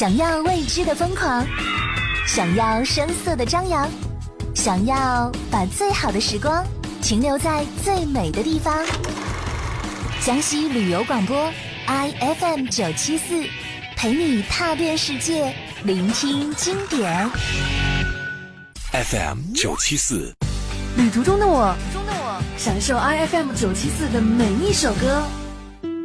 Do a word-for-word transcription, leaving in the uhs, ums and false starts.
想要未知的疯狂，想要声色的张扬，想要把最好的时光停留在最美的地方。江西旅游广播 I F M 九七四，陪你踏遍世界，聆听经典。 F M 九七四， 旅途中的我，享受 I F M 九七四的每一首歌。